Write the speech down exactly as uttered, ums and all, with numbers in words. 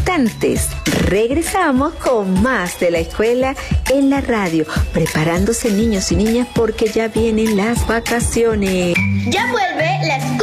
instantes regresamos con más de la escuela en la radio, preparándose niños y niñas porque ya vienen las vacaciones. Ya vuelve la escuela